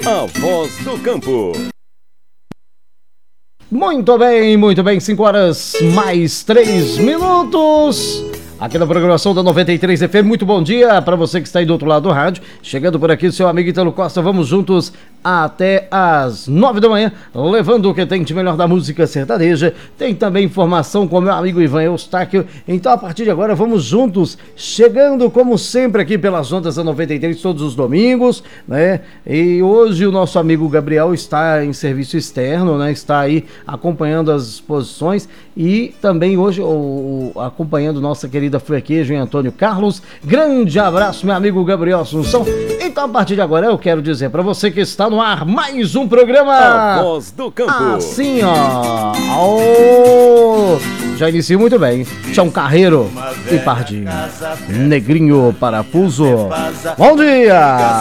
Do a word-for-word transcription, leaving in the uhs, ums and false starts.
A Voz do Campo. Muito bem, muito bem, cinco horas mais três minutos. Aqui na programação da noventa e três F M, muito bom dia para você que está aí do outro lado do rádio. Chegando por aqui, seu amigo Ítalo Costa, vamos juntos até às nove da manhã, levando o que tem de melhor da música sertaneja. Tem também informação com meu amigo Ivan Eustáquio. Então, a partir de agora, vamos juntos, chegando como sempre aqui pelas ondas da noventa e três, todos os domingos, né? E hoje o nosso amigo Gabriel está em serviço externo, né? Está aí acompanhando as exposições e também hoje o, o, acompanhando nossa querida Flequejo em Antônio Carlos. Grande abraço, meu amigo Gabriel Assunção. Então, a partir de agora, eu quero dizer para você que está no ar mais um programa A Voz do Campo. Assim, ó. Oh, já inicio muito bem. Chão Carreiro e Pardinho. Negrinho Parafuso. Bom dia!